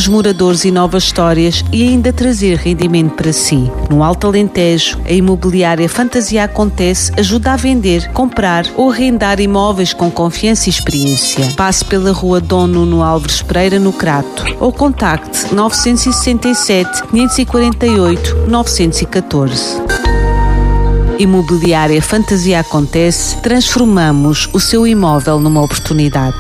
novos moradores e novas histórias e ainda trazer rendimento para si. No Alto Alentejo, a imobiliária Fantasia Acontece ajuda a vender, comprar ou arrendar imóveis com confiança e experiência. Passe pela rua Dom Nuno Álvares Pereira, no Crato, ou contacte 967 548 914. Imobiliária Fantasia Acontece, transformamos o seu imóvel numa oportunidade.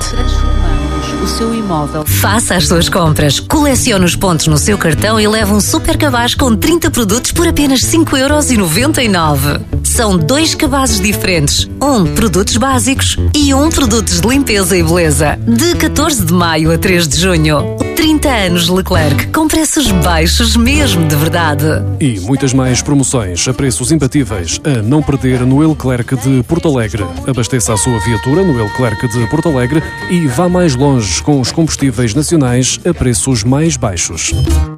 Faça as suas compras, colecione os pontos no seu cartão e leve um super cabaz com 30 produtos por apenas 5,99€. São 2 cabazes diferentes, um produtos básicos e um produtos de limpeza e beleza. De 14 de maio a 3 de junho. 30 anos Leclerc, com preços baixos mesmo de verdade. E muitas mais promoções a preços imbatíveis a não perder no Leclerc de Porto Alegre. Abasteça a sua viatura no Leclerc de Porto Alegre e vá mais longe com os combustíveis nacionais a preços mais baixos.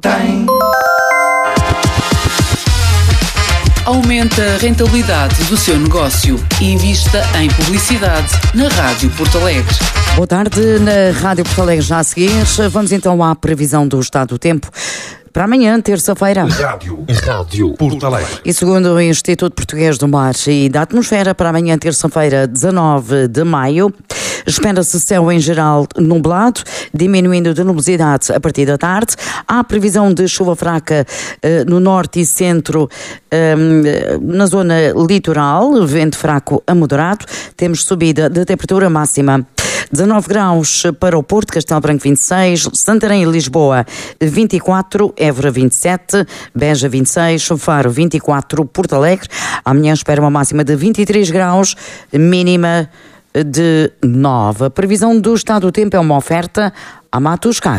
Aumente a rentabilidade do seu negócio e invista em publicidade na Rádio Porto Alegre. Boa tarde, na Rádio Porto Alegre já a seguir. Vamos então à previsão do estado do tempo para amanhã, terça-feira. Rádio Porto Alegre. E segundo o Instituto Português do Mar e da Atmosfera, para amanhã, terça-feira, 19 de maio, espera-se céu em geral nublado, diminuindo de nubosidade a partir da tarde. Há previsão de chuva fraca no norte e centro, na zona litoral, vento fraco a moderado. Temos subida de temperatura máxima. 19 graus para o Porto, Castelo Branco 26, Santarém e Lisboa 24, Évora 27, Beja 26, Faro 24, Porto Alegre. Amanhã espera uma máxima de 23 graus, mínima de 9. A previsão do estado do tempo é uma oferta à Matuscar.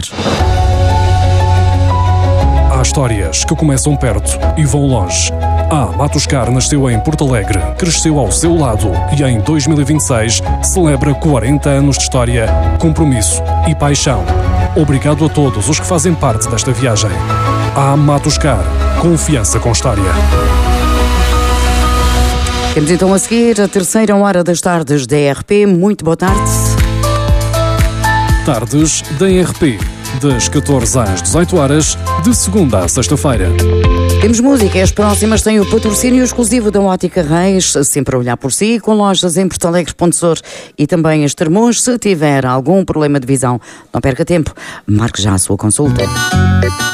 Há histórias que começam perto e vão longe. A Matuscar nasceu em Porto Alegre, cresceu ao seu lado e em 2026 celebra 40 anos de história, compromisso e paixão. Obrigado a todos os que fazem parte desta viagem. A Matuscar, confiança com história. Temos então a seguir a terceira hora das tardes da ERP. Muito boa tarde. Tardes da ERP, das 14 às 18 horas, de segunda a sexta-feira. Temos música, as próximas têm o patrocínio exclusivo da Ótica Reis, sempre a olhar por si, com lojas em Porto Alegre, Ponte Sor e também em Estremoz. Se tiver algum problema de visão, não perca tempo, marque já a sua consulta.